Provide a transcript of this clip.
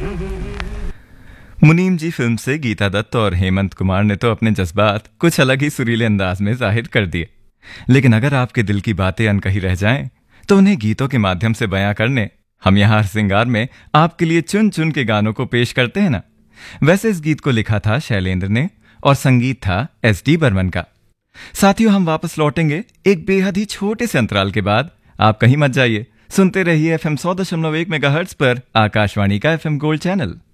मुनीम जी फिल्म से गीता दत्त और हेमंत कुमार ने तो अपने जज्बात कुछ अलग ही सुरीले अंदाज में जाहिर कर दिए। लेकिन अगर आपके दिल की बातें अनकही रह जाएं, तो उन्हें गीतों के माध्यम से बयां करने हम यहाँ हर सिंगार में आपके लिए चुन चुन के गानों को पेश करते हैं ना। वैसे इस गीत को लिखा था शैलेंद्र ने और संगीत था SD बर्मन का। साथियों, हम वापस लौटेंगे एक बेहद ही छोटे से अंतराल के बाद। आप कहीं मत जाइए, सुनते रहिए FM 100.1 मेगाहर्ट्ज पर आकाशवाणी का FM गोल्ड चैनल।